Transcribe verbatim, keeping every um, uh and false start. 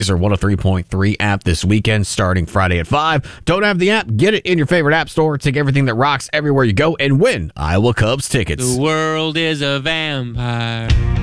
Our one oh three point three app this weekend starting Friday at five. Don't have the app? Get it in your favorite app store. Take everything that rocks everywhere you go and win Iowa Cubs tickets. The world is a vampire.